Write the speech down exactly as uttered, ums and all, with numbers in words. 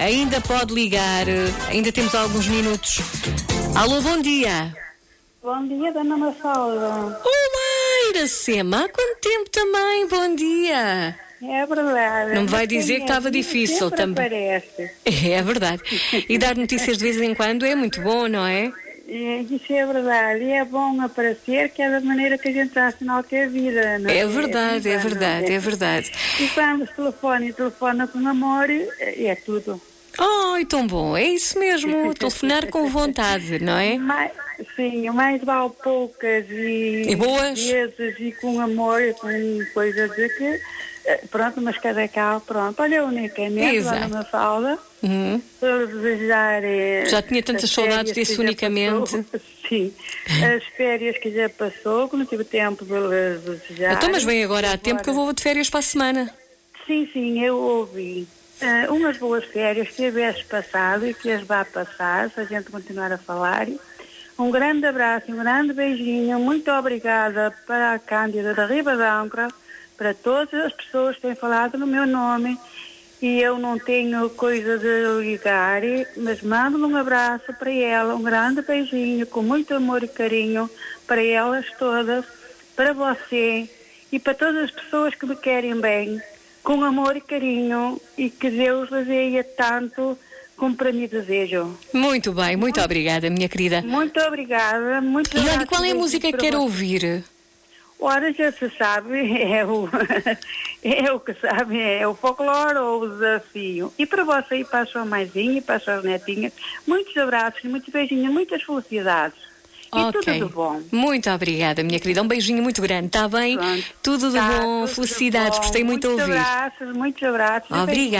Ainda pode ligar, ainda temos alguns minutos. Alô, bom dia. Bom dia, dona Mafalda. Olá, Iracema, há quanto tempo também? Bom dia. É verdade. Não me vai dizer que estava difícil também. Aparece. É verdade. E dar notícias de vez em quando é muito bom, não é? É, isso é verdade. E é bom aparecer, que é da maneira que a gente está a sinal que é vida, não é? É verdade, é verdade, é verdade. E quando se telefona e telefona com amor, é tudo. Ai, tão bom, é isso mesmo, telefonar com vontade, não é? Mais, sim, mais vale poucas e, E boas. vezes e com amor e com coisas de que, pronto, mas cada cá, pronto. Olha, unicamente, lá na Mafalda, uhum. para desejar... Já tinha tantas saudades desse unicamente. Passou, sim, as férias que já passou, que não tive tempo de desejar. Então, mas vem agora, há tempo que eu vou de férias para a semana. Sim, sim, eu ouvi. Uh, umas boas férias que tivesse passado e que as vá passar, se a gente continuar a falar. Um grande abraço, um grande beijinho, muito obrigada para a Cândida da Ribadâncora, para todas as pessoas que têm falado no meu nome, e eu não tenho coisa de ligar, mas mando um abraço para ela, um grande beijinho, com muito amor e carinho, para elas todas, para você e para todas as pessoas que me querem bem, com amor e carinho, e que Deus lhe veia tanto como para mim desejo. Muito bem, muito, muito obrigada, minha querida. Muito obrigada. Muito e olha, qual é a música que quer ouvir? Ora, já se sabe, é o, é o que sabe, é o folclore ou o desafio. E para você e para a sua mãezinha e para as suas netinhas, muitos abraços, muitos beijinhos, muitas felicidades. E ok, tudo de bom. Muito obrigada, minha querida. Um beijinho muito grande, está bem? Pronto. Tudo de tá, bom, tudo felicidades, bom. gostei muito de ouvir. Muitos abraços, muitos abraços. Obrigada.